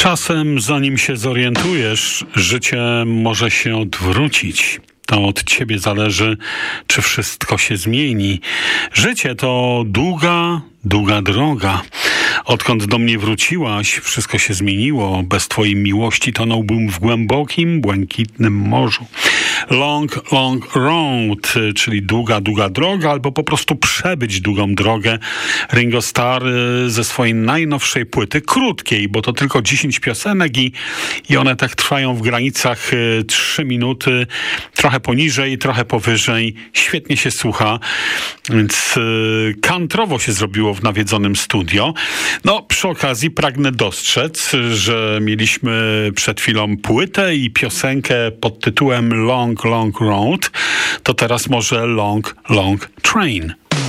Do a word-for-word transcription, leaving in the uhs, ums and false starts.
Czasem, zanim się zorientujesz, życie może się odwrócić. To od ciebie zależy, czy wszystko się zmieni. Życie to długa, długa droga. Odkąd do mnie wróciłaś, wszystko się zmieniło. Bez twojej miłości tonąłbym w głębokim, błękitnym morzu. Long, long road, czyli długa, długa droga, albo po prostu przebyć długą drogę. Ringo Starr ze swojej najnowszej płyty, krótkiej, bo to tylko dziesięć piosenek i, i one tak trwają w granicach trzy minuty, trochę poniżej, trochę powyżej. Świetnie się słucha, więc kantrowo się zrobiło w nawiedzonym studio. No, przy okazji pragnę dostrzec, że mieliśmy przed chwilą płytę i piosenkę pod tytułem Long, Long Road, to teraz może Long, Long Train.